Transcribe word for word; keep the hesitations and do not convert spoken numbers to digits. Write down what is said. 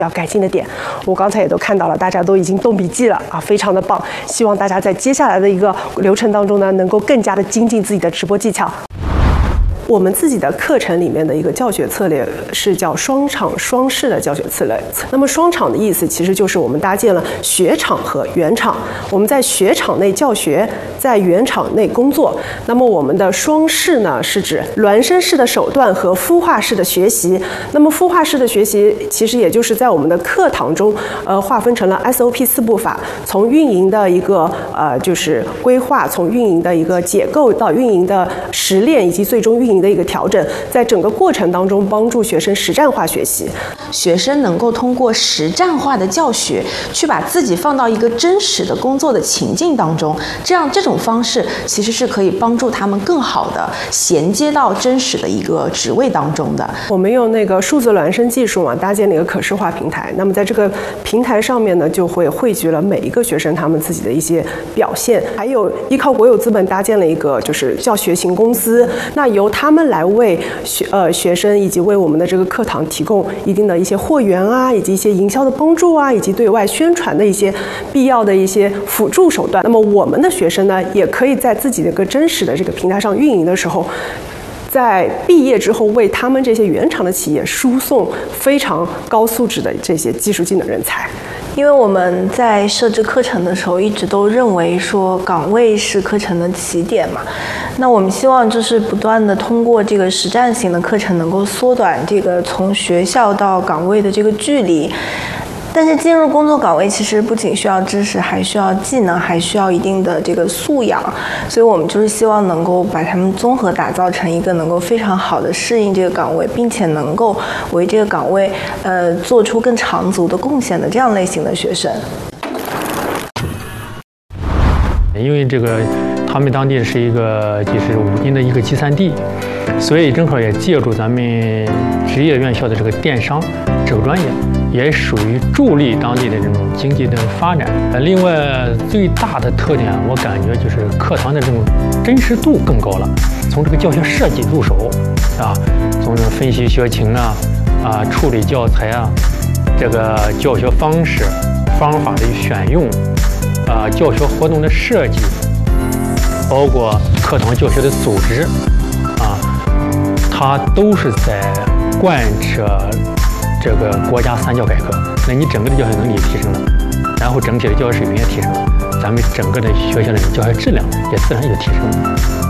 要改进的点，我刚才也都看到了，大家都已经动笔记了啊，非常的棒。希望大家在接下来的一个流程当中呢，能够更加的精进自己的直播技巧。我们自己的课程里面的一个教学策略是叫双场双式的教学策略。那么双场的意思其实就是我们搭建了学场和原场，我们在学场内教学，在原场内工作。那么我们的双式呢，是指孪生式的手段和孵化式的学习。那么孵化式的学习其实也就是在我们的课堂中，呃，划分成了 S O P 四步法，从运营的一个呃就是规划，从运营的一个解构到运营的实练，以及最终运营的一个调整，在整个过程当中帮助学生实战化学习。 学生能够通过实战化的教学，去把自己放到一个真实的工作的情境当中，这样这种方式其实是可以帮助他们更好的衔接到真实的一个职位当中的。 我们用那个数字孪生技术嘛，搭建了一个可视化平台。那么在这个平台上面呢，就会汇聚了每一个学生他们自己的一些表现，还有依靠国有资本搭建了一个就是教学型公司，那由他们来为学呃学生以及为我们的这个课堂提供一定的一些货源啊，以及一些营销的帮助啊，以及对外宣传的一些必要的一些辅助手段。那么我们的学生呢，也可以在自己的一个真实的这个平台上运营的时候，在毕业之后为他们这些原厂的企业输送非常高素质的这些技术技能人才。 因为我们在设置课程的时候，一直都认为说岗位是课程的起点嘛。那我们希望就是不断的通过这个实战型的课程，能够缩短这个从学校到岗位的这个距离。但是进入工作岗位其实不仅需要知识，还需要技能，还需要一定的这个素养。所以我们就是希望能够把他们综合打造成一个能够非常好的适应这个岗位，并且能够为这个岗位呃做出更长足的贡献的这样类型的学生。 因为这个他们当地是一个就是武林的一个集散地，所以正好也借助咱们职业院校的这个电商这个专业，也属于助力当地的这种经济的发展。呃，另外最大的特点，我感觉就是课堂的这种真实度更高了。从这个教学设计入手，啊，从这个分析学情啊，啊，处理教材啊，这个教学方式、方法的选用，啊，教学活动的设计，包括课堂教学的组织，啊，它都是在贯彻这个国家三教改革。那你整个的教学能力提升了，然后整体的教学水平也提升了，咱们整个的学校的教学质量也自然也提升了。